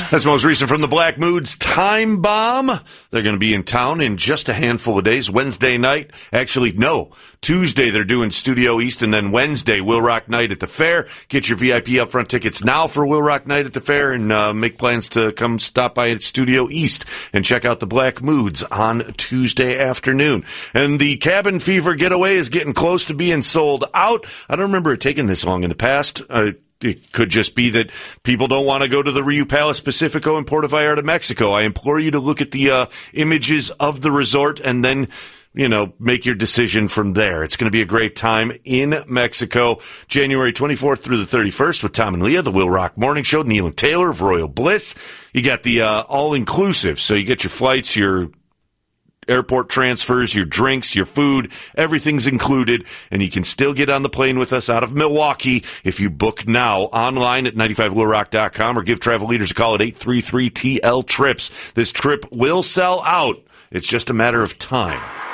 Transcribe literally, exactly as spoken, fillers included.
That's most recent from the Black Moods, Time Bomb. They're going to be in town in just a handful of days. Wednesday night, actually, no, Tuesday they're doing Studio East, and then Wednesday, Will Rock Night at the Fair. Get your V I P upfront tickets now for Will Rock Night at the Fair, and uh, make plans to come stop by at Studio East and check out the Black Moods on Tuesday afternoon. And the Cabin Fever Getaway is getting close to being sold out. I don't remember it taking this long in the past. Uh, It could just be that people don't want to go to the Rio Palace Pacifico in Puerto Vallarta, Mexico. I implore you to look at the uh, images of the resort and then, you know, make your decision from there. It's going to be a great time in Mexico, January twenty-fourth through the thirty-first with Tom and Leah, the Will Rock Morning Show, Neil and Taylor of Royal Bliss. You got the uh, all-inclusive, so you get your flights, your airport transfers, your drinks, your food, everything's included, and you can still get on the plane with us out of Milwaukee if you book now online at ninety-five will rock dot com or give Travel Leaders a call at eight three three T L trips. This trip will sell out. It's just a matter of time.